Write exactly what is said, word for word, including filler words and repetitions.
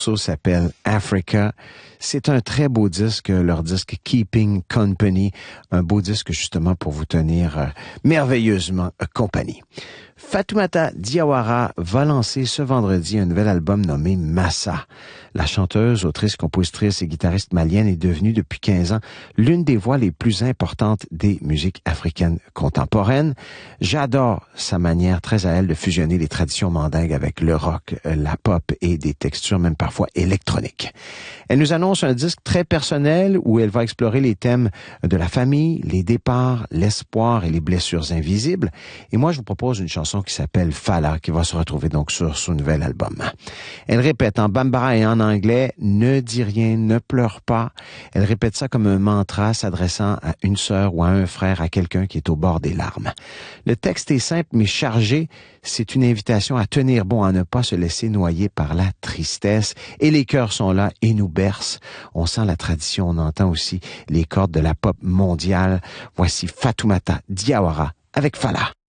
morceau s'appelle Africa. C'est un très beau disque, leur disque Keeping Company, un beau disque justement pour vous tenir euh, merveilleusement euh, compagnie. Fatoumata Diawara va lancer ce vendredi un nouvel album nommé Massa. La chanteuse, autrice, compositrice et guitariste malienne est devenue depuis quinze ans l'une des voix les plus importantes des musiques africaines contemporaines. J'adore sa manière très à elle de fusionner les traditions mandingues avec le rock, la pop et des textures même parfois électroniques. Elle nous annonce un disque très personnel où elle va explorer les thèmes de la famille, les départs, l'espoir et les blessures invisibles. Et moi, je vous propose une chanson qui s'appelle Fala, qui va se retrouver donc sur son nouvel album. Elle répète en bambara et en anglais « Ne dis rien, ne pleure pas ». Elle répète ça comme un mantra s'adressant à une sœur ou à un frère, à quelqu'un qui est au bord des larmes. Le texte est simple mais chargé. C'est une invitation à tenir bon, à ne pas se laisser noyer par la tristesse. Et les chœurs sont là et nous bercent. On sent la tradition, on entend aussi les cordes de la pop mondiale. Voici Fatoumata Diawara avec Fala.